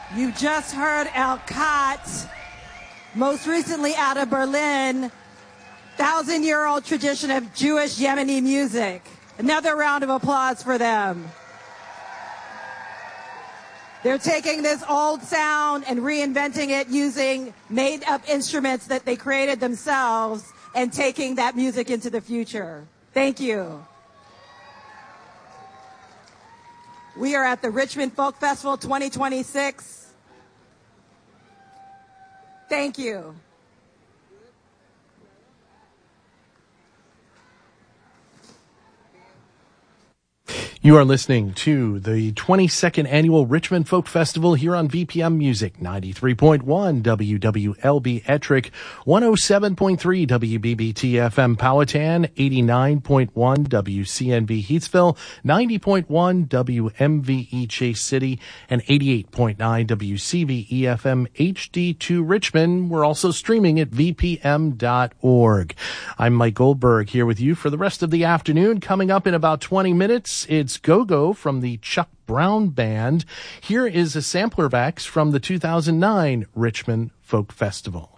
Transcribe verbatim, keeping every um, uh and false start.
You just heard El Kat, most recently out of Berlin, thousand-year-old tradition of Jewish Yemeni music. Another round of applause for them. They're taking this old sound and reinventing it using made-up instruments that they created themselves and taking that music into the future. Thank you. We are at the Richmond Folk Festival twenty twenty-six. Thank you. You are listening to the twenty-second Annual Richmond Folk Festival here on V P M Music, ninety-three point one W W L B Ettrick, one oh seven point three W B B T F M Powhatan, eighty-nine point one W C N V Heathsville, ninety point one W M V E Chase City, and eighty-eight point nine W C V E F M H D two Richmond. We're also streaming at V P M dot org. I'm Mike Goldberg here with you for the rest of the afternoon. Coming up in about twenty minutes, it's Go-Go from the Chuck Brown Band. Here is a sampler of acts from the two thousand nine Richmond Folk Festival.